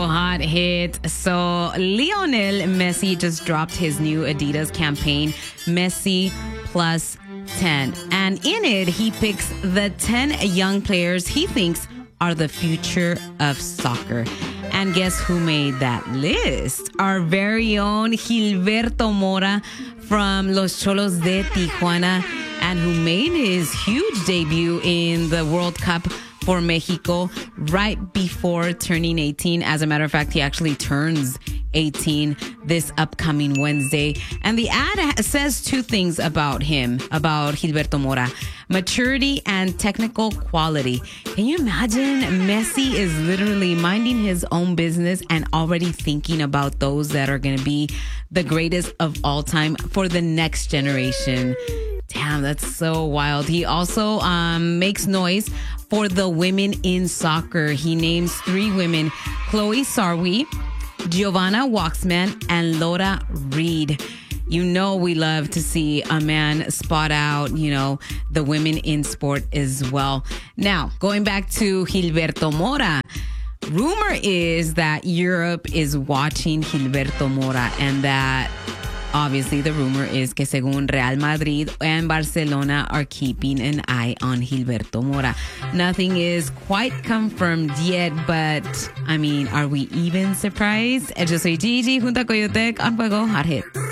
Hot hit. So Lionel Messi just dropped his new Adidas campaign, Messi Plus 10. And in it, he picks the 10 young players he thinks are the future of soccer. And guess who made that list? Our very own Gilberto Mora from Los Cholos de Tijuana, and who made his huge debut in the World Cup for Mexico right before turning 18. As a matter of fact, he actually turns 18 this upcoming Wednesday. And the ad says two things about him, about Gilberto Mora: maturity and technical quality. Can you imagine? Messi is literally minding his own business and already thinking about those that are going to be the greatest of all time for the next generation. Damn, that's so wild. He also makes noise for the women in soccer. He names 3 women: Chloe Sarwi, Giovanna Waxman, and Laura Reed. You know we love to see a man spot out, the women in sport as well. Now, going back to Gilberto Mora, rumor is that Europe is watching Gilberto Mora, and that obviously the rumor is que según Real Madrid and Barcelona are keeping an eye on Gilberto Mora. Nothing is quite confirmed yet, but I mean, are we even surprised? Yo soy Gigi junto a Coyotec on Fuego Hot Hits.